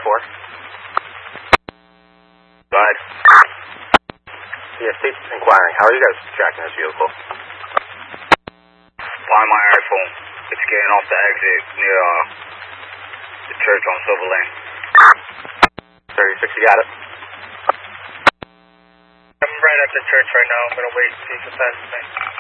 Go ahead. Yeah, State's inquiring. How are you guys tracking this vehicle? Find my iPhone. It's getting off the exit near the church on Silver Lane. 36, you got it. I'm right at the church right now. I'm going to wait to see if it passes me.